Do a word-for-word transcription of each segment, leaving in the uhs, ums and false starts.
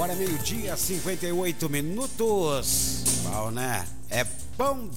Agora é meio-dia, cinquenta e oito minutos. Bom, né? É bom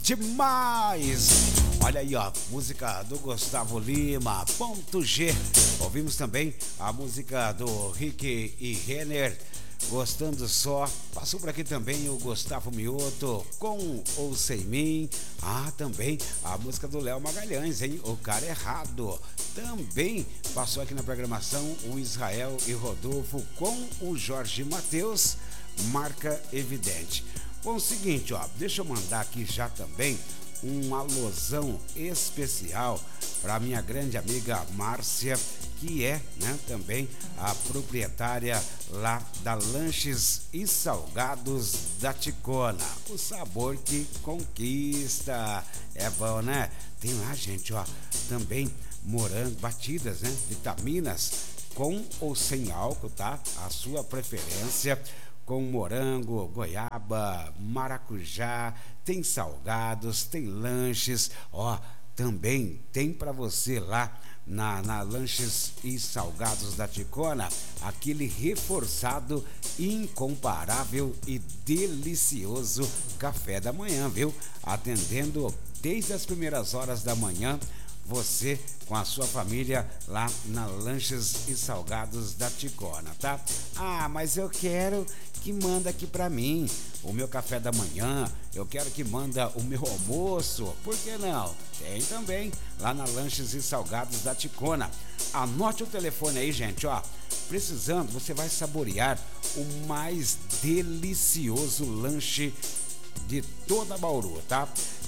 demais. Olha aí, ó, música do Gustavo Lima, Ponto G. Ouvimos também a música do Rick e Renner, Gostando Só. Passou por aqui também o Gustavo Mioto, Com ou Sem Mim. Ah, também a música do Léo Magalhães, hein? O Cara Errado. Também passou aqui na programação o Israel e Rodolfo com o Jorge Mateus, Marca Evidente. Bom, seguinte, ó, deixa eu mandar aqui já também um alusão especial para minha grande amiga Márcia, que é, né, também a proprietária lá da Lanches e Salgados da Ticona. O sabor que conquista. É bom, né? Tem lá, gente, ó, também morango, batidas, né? Vitaminas com ou sem álcool, tá? A sua preferência. Com morango, goiaba, maracujá, tem salgados, tem lanches, ó, também tem para você lá na, na Lanches e Salgados da Ticona, aquele reforçado, incomparável e delicioso café da manhã, viu? Atendendo desde as primeiras horas da manhã, você com a sua família lá na Lanches e Salgados da Ticona, tá? Ah, mas eu quero que manda aqui pra mim o meu café da manhã, eu quero que manda o meu almoço, por que não? Tem também lá na Lanches e Salgados da Ticona. Anote o telefone aí, gente, ó. Precisando, você vai saborear o mais delicioso lanche de toda Bauru, tá?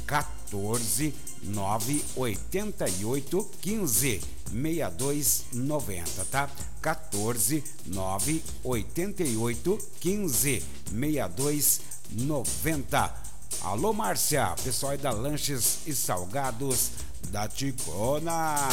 quatorze nove oitenta e oito quinze sessenta e dois noventa, tá? quatorze nove oitenta e oito quinze sessenta e dois noventa. Alô, Márcia, pessoal aí da Lanches e Salgados da Ticona.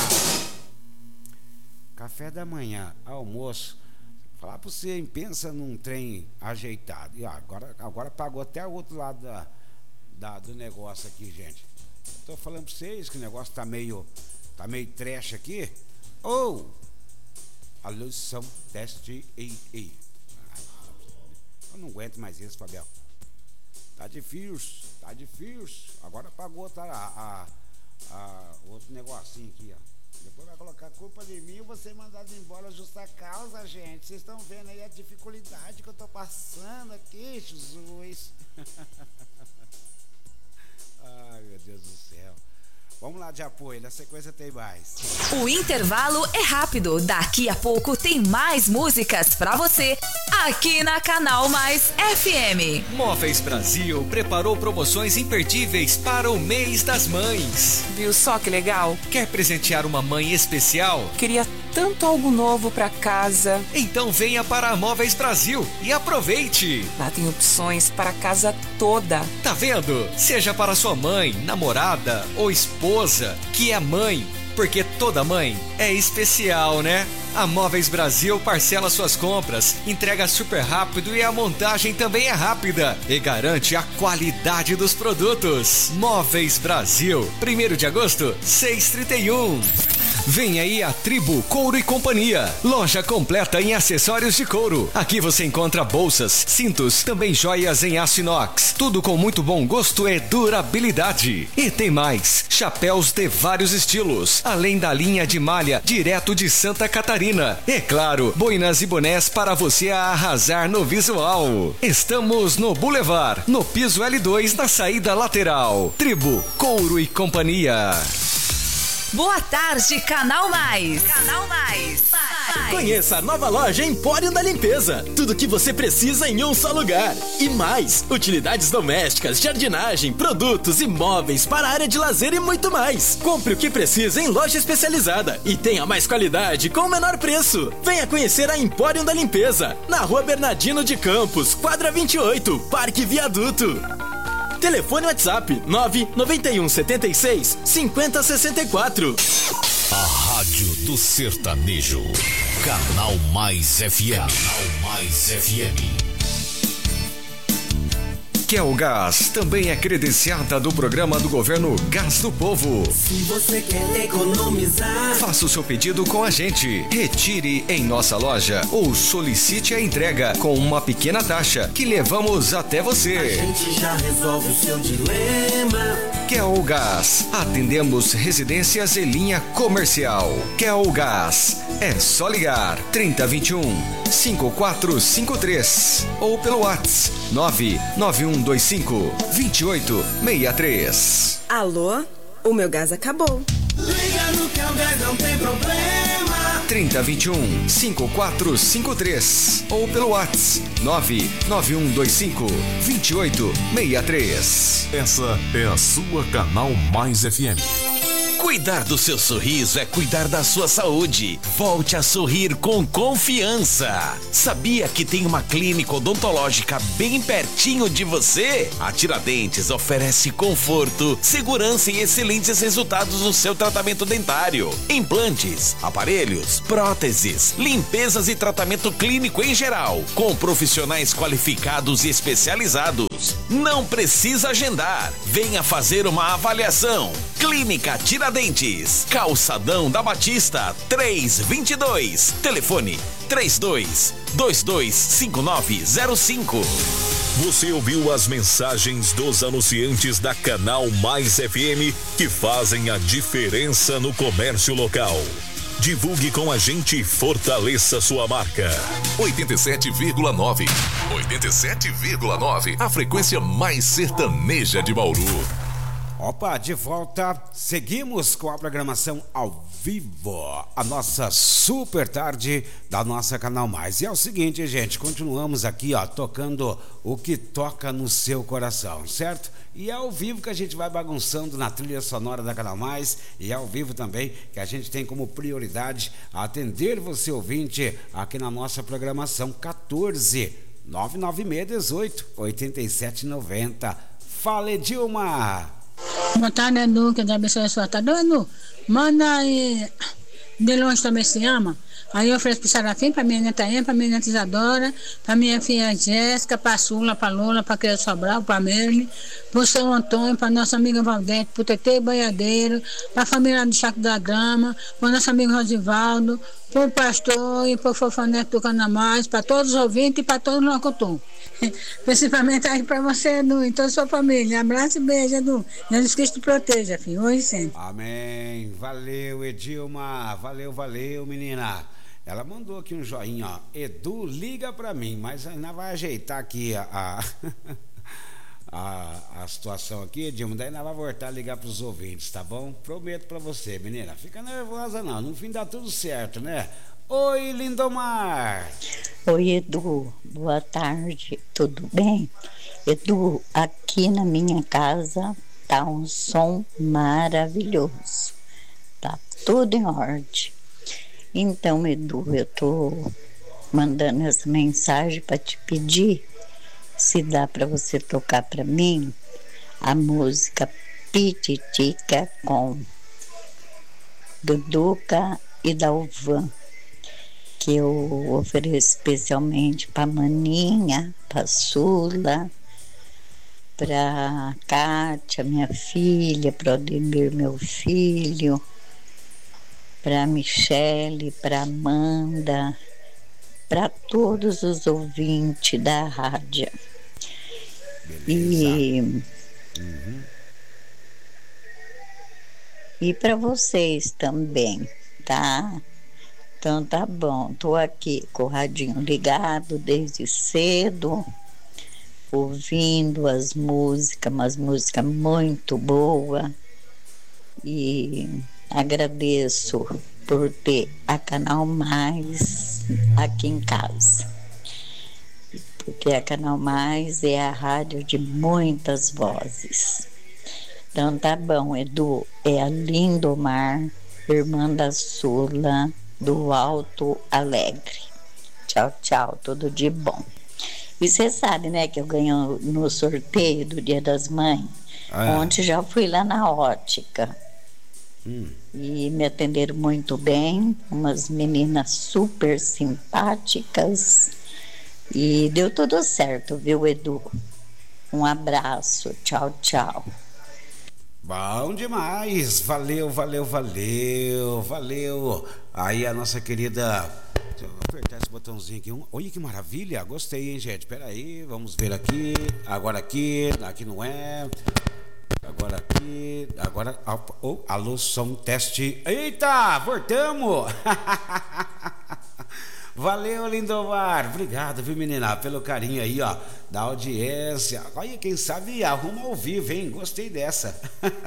Café da manhã, almoço. Falar pra você, pensa num trem ajeitado. E ó, agora, agora pagou até o outro lado da, da, do negócio aqui, gente. Tô falando pra vocês que o negócio tá meio, tá meio trash aqui. Ou, oh, alô, som, teste, ei, ei. Eu não aguento mais isso, Fabião. Tá difícil, tá difícil. Agora pagou, tá, a, a, a outro negocinho aqui, ó. Depois vai colocar culpa de mim e você mandado embora justa causa, gente. Vocês estão vendo aí a dificuldade que eu tô passando aqui, Jesus. Ai, meu Deus do céu. Vamos lá de apoio, na sequência tem mais. O intervalo é rápido. Daqui a pouco tem mais músicas pra você aqui na Canal Mais F M. Móveis Brasil preparou promoções imperdíveis para o mês das mães. Viu só que legal? Quer presentear uma mãe especial? Queria tanto algo novo pra casa. Então venha para a Móveis Brasil e aproveite. Lá tem opções para a casa toda. Tá vendo? Seja para sua mãe, namorada ou esposa, que é mãe, porque toda mãe é especial, né? A Móveis Brasil parcela suas compras, entrega super rápido e a montagem também é rápida e garante a qualidade dos produtos. Móveis Brasil, primeiro de agosto, seis e trinta e um. Vem aí a Tribo Couro e Companhia, loja completa em acessórios de couro. Aqui você encontra bolsas, cintos, também joias em aço inox, tudo com muito bom gosto e durabilidade. E tem mais, chapéus de vários estilos, além da linha de malha direto de Santa Catarina. E claro, boinas e bonés para você arrasar no visual. Estamos no Boulevard, no piso L dois, na saída lateral. Tribo Couro e Companhia. Boa tarde, Canal Mais. Canal Mais. Mais. Conheça a nova loja Empório da Limpeza. Tudo que você precisa em um só lugar. E mais, utilidades domésticas, jardinagem, produtos e móveis para a área de lazer e muito mais. Compre o que precisa em loja especializada e tenha mais qualidade com o menor preço. Venha conhecer a Empório da Limpeza, na Rua Bernardino de Campos, quadra vinte e oito, Parque Viaduto. Telefone WhatsApp nove nove um sete seis cinco zero seis quatro. A Rádio do Sertanejo. Canal Mais F M. Canal Mais F M. Kelgás também é credenciada do programa do governo Gás do Povo. Se você quer economizar, faça o seu pedido com a gente. Retire em nossa loja ou solicite a entrega com uma pequena taxa que levamos até você. A gente já resolve o seu dilema. Kelgás, atendemos residências e linha comercial. Kelgás, é só ligar trinta, vinte e um, cinquenta e quatro cinquenta e três ou pelo WhatsApp nove nove um dois cinco, dois oito seis três. Alô? O meu gás acabou. Liga no Kelgás, não tem problema. trinta, vinte e um, cinquenta e quatro cinquenta e três ou pelo WhatsApp nove nove um dois cinco, dois oito seis três. Essa é a sua Canal Mais F M. Cuidar do seu sorriso é cuidar da sua saúde. Volte a sorrir com confiança. Sabia que tem uma clínica odontológica bem pertinho de você? A Tiradentes oferece conforto, segurança e excelentes resultados no seu tratamento dentário. Implantes, aparelhos, próteses, limpezas e tratamento clínico em geral, com profissionais qualificados e especializados. Não precisa agendar. Venha fazer uma avaliação. Clínica Tiradentes, Calçadão da Batista, trezentos e vinte e dois. Telefone trinta e dois, vinte e dois, cinquenta e nove zero cinco. Você ouviu as mensagens dos anunciantes da Canal Mais F M que fazem a diferença no comércio local. Divulgue com a gente e fortaleça sua marca. oitenta e sete vírgula nove. oitenta e sete vírgula nove. A frequência mais sertaneja de Bauru. Opa, de volta. Seguimos com a programação ao vivo. A nossa super tarde da nossa Canal Mais. E é o seguinte, gente, continuamos aqui, ó, tocando o que toca no seu coração, certo? E é ao vivo que a gente vai bagunçando na trilha sonora da Canal Mais. E é ao vivo também que a gente tem como prioridade atender você, ouvinte, aqui na nossa programação quatorze, nove nove seis, dezoito, oitenta e sete noventa. Fala, Edilma! Boa tarde, Edu, que Deus abençoe a sua tarde. Edu, manda aí, de longe também se ama. Aí eu ofereço pro Serafim, pra minha neta Ema, pra minha neta Isadora, pra minha filha Jéssica, pra Sula, pra Lola, pra Criança Sobral, pra Merle, pro São Antônio, pra nossa amiga Valdete, pro Tetê Banhadeiro, pra família do Chaco da Grama, pro nosso amigo Rosivaldo, pro pastor e pro Fofanete do Canamais, pra todos os ouvintes e pra todos os locutores. Principalmente aí pra você, Edu, e toda a sua família. Abraço e beijo, Edu. Jesus Cristo te proteja, filho, hoje e sempre. Amém. Valeu, Edilma. Valeu, valeu, menina. Ela mandou aqui um joinha, ó. Edu, liga pra mim, mas ainda vai ajeitar aqui a, a, a, a situação aqui, Edilma. Daí ainda vai voltar a ligar pros ouvintes, tá bom? Prometo pra você, menina. Fica nervosa não, no fim dá tudo certo, né? Oi, Lindomar. Oi, Edu. Boa tarde. Tudo bem? Edu, aqui na minha casa tá um som maravilhoso. Tá tudo em ordem. Então, Edu, eu tô mandando essa mensagem para te pedir se dá para você tocar para mim a música Pititica com Duduca e Dalvan, que eu ofereço especialmente para Maninha, para Sula, para Kátia, minha filha, para Odemir, meu filho, para Michele, para Amanda, para todos os ouvintes da rádio. Beleza. E, uhum. e para vocês também, tá? Então tá bom, tô aqui com o radinho ligado desde cedo, ouvindo as músicas, umas músicas muito boas, e agradeço por ter a Canal Mais aqui em casa, porque a Canal Mais é a rádio de muitas vozes. Então tá bom, Edu, é a Lindomar, irmã da Sula, do Alto Alegre. Tchau, tchau, tudo de bom. E você sabe, né, que eu ganho no sorteio do Dia das Mães. Ah, é. Ontem já fui lá na ótica. Hum. E me atenderam muito bem, umas meninas super simpáticas, e deu tudo certo, viu, Edu? Um abraço, tchau, tchau. Bom demais, valeu, valeu, valeu, valeu. Aí a nossa querida, deixa eu apertar esse botãozinho aqui. Olha que maravilha, gostei, hein, gente. Pera aí, vamos ver aqui. Agora aqui, aqui não é. Agora aqui, agora, oh, alô, som, teste. Eita, voltamos. Valeu, Lindomar. Obrigado, viu, menina, pelo carinho aí, ó, da audiência. Olha, quem sabe arruma ao vivo, hein? Gostei dessa.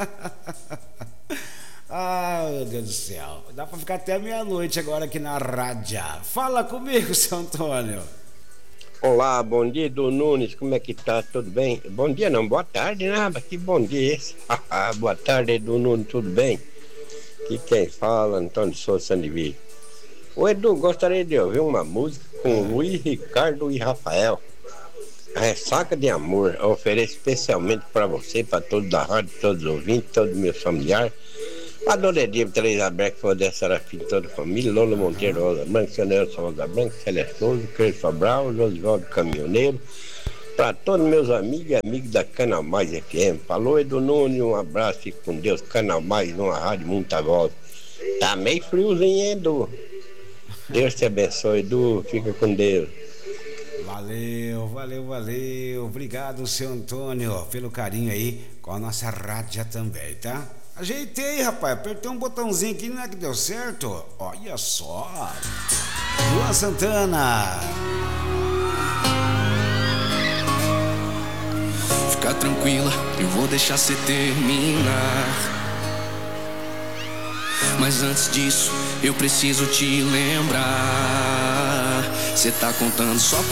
Ah, meu Deus do céu. Dá pra ficar até meia-noite agora aqui na rádio. Fala comigo, seu Antônio. Olá, bom dia, Edu Nunes. Como é que tá? Tudo bem? Bom dia não, boa tarde, né? Que bom dia esse. Boa tarde, Edu Nunes, tudo bem? Aqui quem fala, Antônio Souza Sandivício. Ô Edu, gostaria de ouvir uma música com Luiz, Ricardo e Rafael. A Ressaca de Amor. Eu ofereço especialmente para você, para todos da rádio, todos os ouvintes, todos os meus familiares. A Dona Edinha, Teresa Breck, Fodé Serafim, toda a família, Lola Monteiro, Rosa Branca, Sanelson Rosa Branca, Celeste Souza, Crespo Fabral, Josivaldo Caminhoneiro. Para todos meus amigos e amigos da Canal Mais F M. Falou, Edu Nunes, um abraço, fique com Deus. Canal Mais, uma rádio, muita voz. Tá meio friozinho, hein, Edu? Deus te abençoe, Edu. Fica com Deus. Valeu, valeu, valeu. Obrigado, seu Antônio, pelo carinho aí com a nossa rádio também, tá? Ajeitei, rapaz. Apertei um botãozinho aqui, não é que deu certo? Olha só. Luan Santana. Fica tranquila, eu vou deixar você terminar. Mas antes disso, eu preciso te lembrar. Cê tá contando só com